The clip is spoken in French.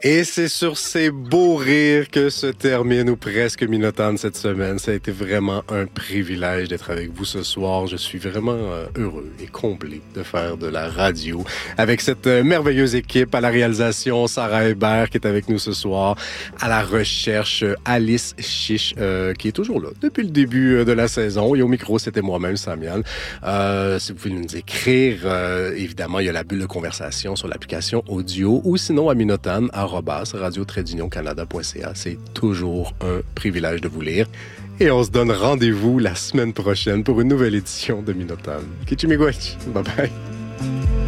Et c'est sur ces beaux rires que se termine ou presque Minotaine cette semaine. Ça a été vraiment un privilège d'être avec vous ce soir. Je suis vraiment heureux et comblé de faire de la radio avec cette merveilleuse équipe. À la réalisation, Sarah Hébert qui est avec nous ce soir. À la recherche, Alice Chiche qui est toujours là depuis le début de la saison. Et au micro, c'était moi-même, Samian. Si vous pouvez nous écrire, évidemment, il y a la bulle de conversation sur l'application audio ou sinon à Minotaine, @radio-canada.ca. C'est toujours un privilège de vous lire. Et on se donne rendez-vous la semaine prochaine pour une nouvelle édition de Minotaine. Kichimigwech. Bye bye.